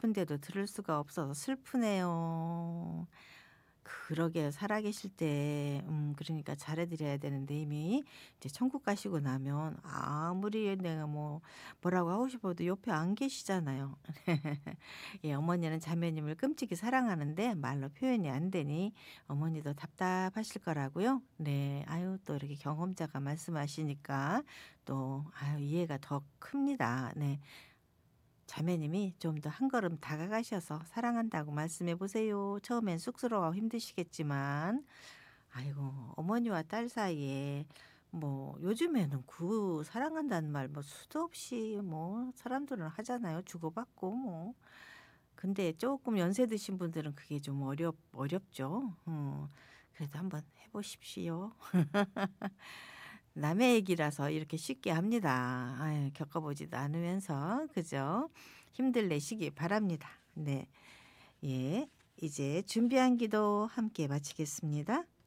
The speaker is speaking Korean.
아픈데도 들을 수가 없어서 슬프네요. 그러게요. 살아계실 때 그러니까 잘해 드려야 되는데 이미 이제 천국 가시고 나면 아무리 내가 뭐라고 하고 싶어도 옆에 안 계시잖아요. 예, 어머니는 자매님을 끔찍이 사랑하는데 말로 표현이 안 되니 어머니도 답답하실 거라고요. 네. 아유, 또 이렇게 경험자가 말씀하시니까 또 아유, 이해가 더 큽니다. 네. 자매님이 좀 더 한 걸음 다가가셔서 사랑한다고 말씀해 보세요. 처음엔 쑥스러워하고 힘드시겠지만 아이고, 어머니와 딸 사이에 요즘에는 그 사랑한다는 말 수도 없이 사람들은 하잖아요. 주고받고 뭐. 근데 쪼끔 연세 드신 분들은 그게 좀 어렵죠. 그래도 한번 해 보십시오. 남의 얘기라서 이렇게 쉽게 합니다. 아유, 겪어보지도 않으면서. 그죠? 힘들 내시기 바랍니다. 네. 예. 이제 준비한 기도 함께 마치겠습니다.